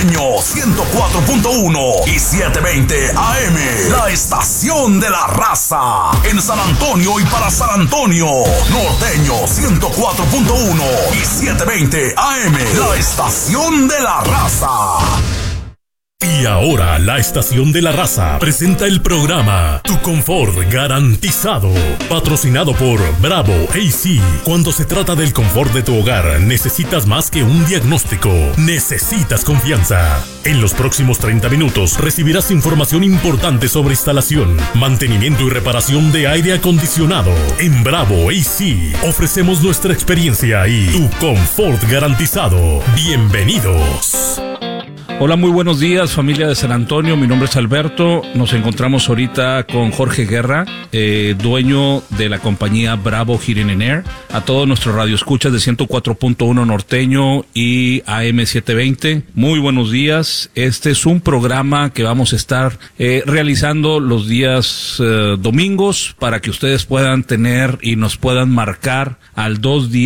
Norteño 104.1 y 720 AM. La estación de la raza. En San Antonio y para San Antonio. Norteño 104.1 y 720 AM. La estación de la raza. Y ahora la estación de la raza presenta el programa Tu Confort Garantizado, patrocinado por Bravo AC. Cuando se trata del confort de tu hogar, necesitas más que un diagnóstico, necesitas confianza. En los próximos 30 minutos recibirás información importante sobre instalación, mantenimiento y reparación de aire acondicionado. En Bravo AC ofrecemos nuestra experiencia y Tu Confort Garantizado. Bienvenidos. Hola, muy buenos días, familia de San Antonio. Mi nombre es Alberto. Nos encontramos ahorita con Jorge Guerra, dueño de la compañía Bravo Heating and Air. A todos nuestros radioescuchas de 104.1 Norteño y AM 720. Muy buenos días. Este es un programa que vamos a estar realizando los días domingos para que ustedes puedan tener y nos puedan marcar al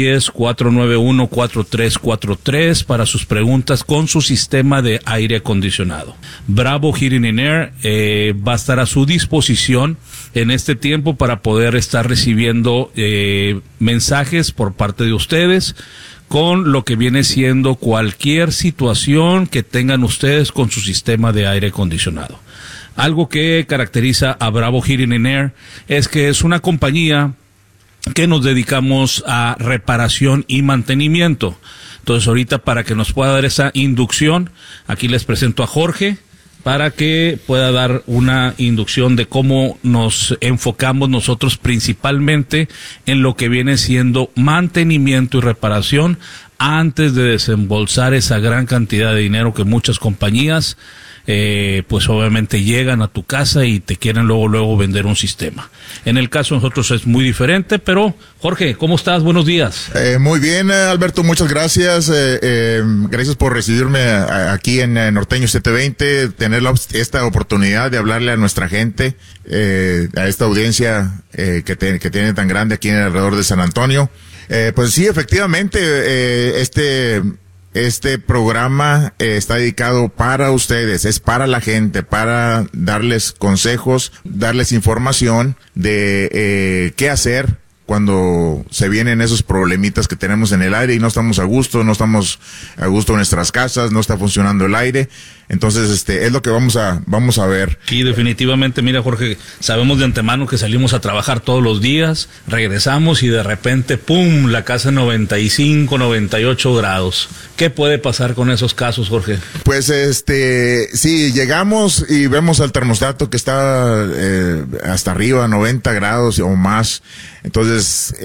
210-491-4343 para sus preguntas con su sistema de aire acondicionado. Bravo Heating and Air va a estar a su disposición en este tiempo para poder estar recibiendo mensajes por parte de ustedes con lo que viene siendo cualquier situación que tengan ustedes con su sistema de aire acondicionado. Algo que caracteriza a Bravo Heating and Air es que es una compañía que nos dedicamos a reparación y mantenimiento. Entonces ahorita, para que nos pueda dar esa inducción, aquí les presento a Jorge para que pueda dar una inducción de cómo nos enfocamos nosotros principalmente en lo que viene siendo mantenimiento y reparación antes de desembolsar esa gran cantidad de dinero que muchas compañías pues obviamente llegan a tu casa y te quieren luego vender un sistema. En el caso de nosotros es muy diferente, pero Jorge, ¿cómo estás? Buenos días. Muy bien, Alberto, muchas gracias. Gracias por recibirme aquí en Norteño 720, tener esta oportunidad de hablarle a nuestra gente, a esta audiencia que tiene tan grande aquí alrededor de San Antonio. Pues sí, efectivamente, este programa está dedicado para ustedes, es para la gente, para darles consejos, darles información de qué hacer cuando se vienen esos problemitas que tenemos en el aire y no estamos a gusto en nuestras casas, no está funcionando el aire. Entonces, es lo que vamos a ver. Sí, definitivamente. Mira, Jorge, sabemos de antemano que salimos a trabajar todos los días, regresamos y de repente, ¡pum!, la casa 95, 98 grados. ¿Qué puede pasar con esos casos, Jorge? Pues, sí, llegamos y vemos al termostato que está hasta arriba, 90 grados o más. Entonces,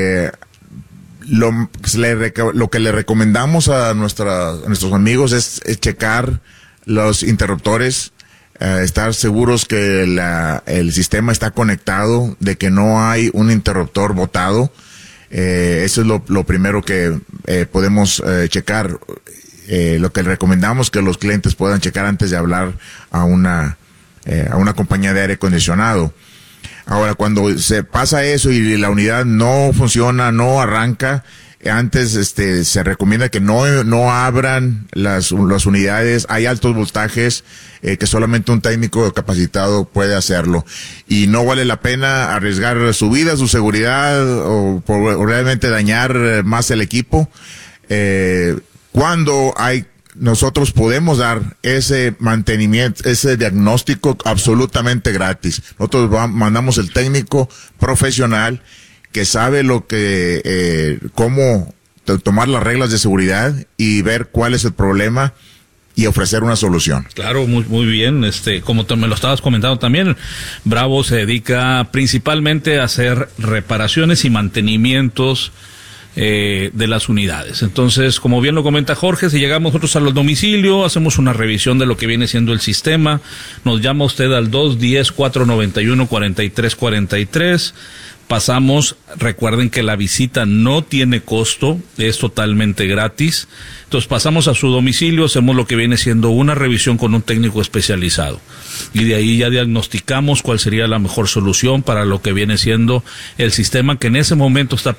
lo que le recomendamos a nuestros amigos es checar los interruptores, estar seguros que el sistema está conectado, de que no hay un interruptor botado. Eso es lo primero que podemos checar. Lo que recomendamos que los clientes puedan checar antes de hablar a una compañía de aire acondicionado. Ahora, cuando se pasa eso y la unidad no funciona, no arranca, antes se recomienda que no abran las unidades. Hay altos voltajes que solamente un técnico capacitado puede hacerlo. Y no vale la pena arriesgar su vida, su seguridad o realmente dañar más el equipo. Nosotros podemos dar ese mantenimiento, ese diagnóstico absolutamente gratis. Nosotros mandamos el técnico profesional que sabe cómo tomar las reglas de seguridad y ver cuál es el problema y ofrecer una solución. Claro, muy bien. Como me lo estabas comentando también, Bravo se dedica principalmente a hacer reparaciones y mantenimientos de las unidades. Entonces, como bien lo comenta Jorge, si llegamos nosotros al domicilio, hacemos una revisión de lo que viene siendo el sistema, nos llama usted al 210-491-4343, pasamos, recuerden que la visita no tiene costo, es totalmente gratis. Entonces pasamos a su domicilio, hacemos lo que viene siendo una revisión con un técnico especializado. Y de ahí ya diagnosticamos cuál sería la mejor solución para lo que viene siendo el sistema que en ese momento está